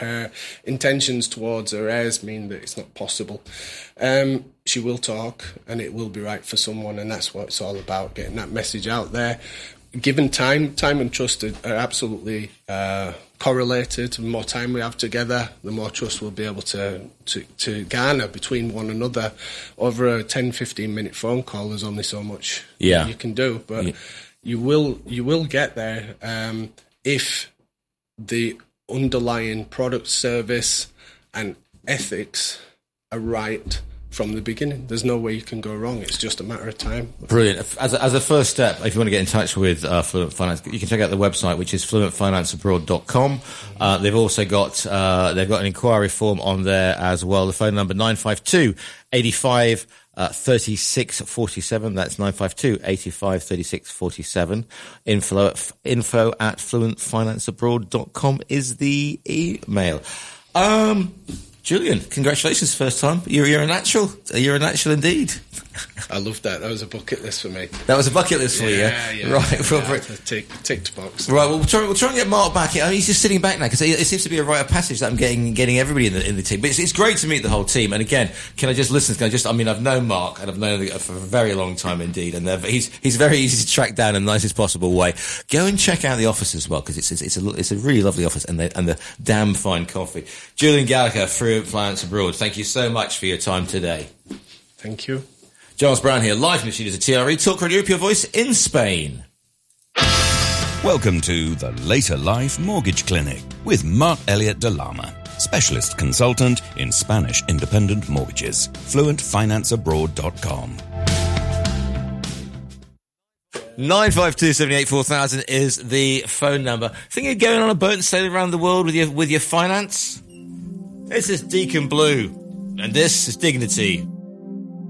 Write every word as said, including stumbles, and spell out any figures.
her intentions towards her heirs mean that it's not possible. Um, she will talk, and it will be right for someone, and that's what it's all about, getting that message out there. Given time, time and trust are, are absolutely uh, correlated. The more time we have together, the more trust we'll be able to, to, to garner between one another. Over a ten, fifteen minute phone call, there's only so much yeah. you can do, but yeah. you will you will get there um, if the underlying product, service, and ethics are right from the beginning. There's no way you can go wrong. It's just a matter of time. Brilliant. As a, as a first step, if you want to get in touch with uh, Fluent Finance, you can check out the website, which is fluent finance abroad dot com. Uh, they've also got uh, they've got an inquiry form on there as well. The phone number nine five two, eight five, thirty-six forty-seven. That's nine five two, eight five, thirty-six forty-seven. Info at, info at fluent finance abroad dot com is the email. Um... Julian, congratulations, first time. You're, you're a natural. You're a natural indeed. I love that. That was a bucket list for me. That was a bucket list for yeah, you, yeah? Right. Yeah, Well, tick, ticked box. Right, well, we'll try, we'll try and get Mark back. I mean, he's just sitting back now because it, it seems to be a rite of passage that I'm getting getting everybody in the in the team. But it's, it's great to meet the whole team. And again, can I just listen? Can I just? I mean, I've known Mark and I've known him for a very long time indeed, and he's he's very easy to track down in the nicest possible way. Go and check out the office as well because it's it's, it's a it's a really lovely office and the and the damn fine coffee. Julian Gallagher, Fluent Finance Abroad. Thank you so much for your time today. Thank you. Giles Brown here, live from the studios of T R E Talk Radio, your voice in Spain. Welcome to the Later Life Mortgage Clinic with Mark Elliott de Lama, specialist consultant in Spanish independent mortgages. fluent finance abroad dot com. nine five two, seven eight four thousand is the phone number. Think of going on a boat and sailing around the world with your with your finance? This is Deacon Blue, and this is Dignity.